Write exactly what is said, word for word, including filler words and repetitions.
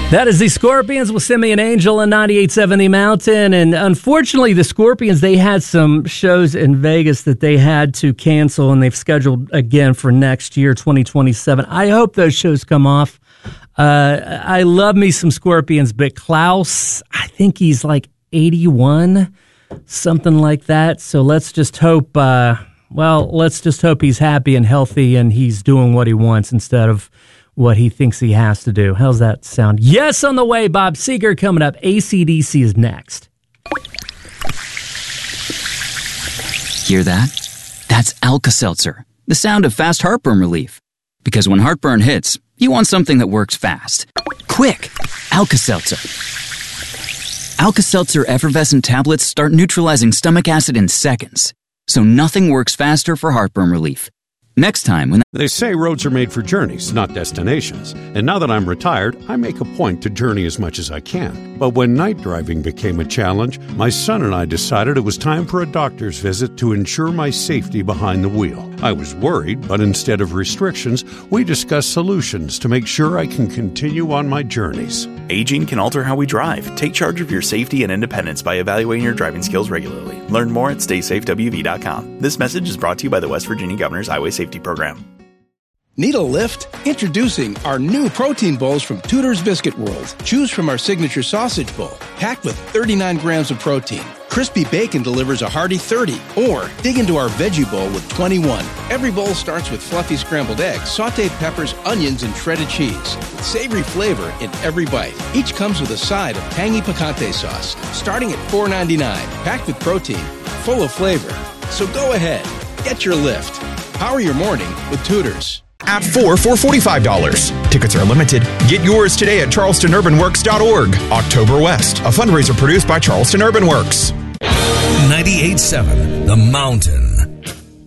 That is the Scorpions with Simeon Angel on ninety-eight point seven The Mountain. And unfortunately, the Scorpions, they had some shows in Vegas that they had to cancel, and they've scheduled again for next year, twenty twenty-seven. I hope those shows come off. Uh, I love me some Scorpions, but Klaus, I think he's like eighty-one, something like that. So let's just hope, uh, well, let's just hope he's happy and healthy and he's doing what he wants instead of what he thinks he has to do. How's that sound? Yes, on the way, Bob Seger coming up. A C D C is next. Hear that? That's Alka-Seltzer, the sound of fast heartburn relief. Because when heartburn hits, you want something that works fast. Quick! Alka-Seltzer. Alka-Seltzer effervescent tablets start neutralizing stomach acid in seconds. So nothing works faster for heartburn relief. Next time when... They say roads are made for journeys, not destinations. And now that I'm retired, I make a point to journey as much as I can. But when night driving became a challenge, my son and I decided it was time for a doctor's visit to ensure my safety behind the wheel. I was worried, but instead of restrictions, we discussed solutions to make sure I can continue on my journeys. Aging can alter how we drive. Take charge of your safety and independence by evaluating your driving skills regularly. Learn more at stay safe w v dot com. This message is brought to you by the West Virginia Governor's Highway Safety Program. Need a lift? Introducing our new protein bowls from Tudor's Biscuit World. Choose from our signature sausage bowl, packed with thirty-nine grams of protein. Crispy bacon delivers a hearty thirty. Or dig into our veggie bowl with twenty-one. Every bowl starts with fluffy scrambled eggs, sauteed peppers, onions, and shredded cheese. With savory flavor in every bite. Each comes with a side of tangy picante sauce, starting at four ninety-nine. Packed with protein, full of flavor. So go ahead, get your lift. Power your morning with Tudor's. At four for forty-five dollars. Tickets are limited. Get yours today at charleston urban works dot org. October West, a fundraiser produced by Charleston Urban Works. ninety-eight point seven The Mountain.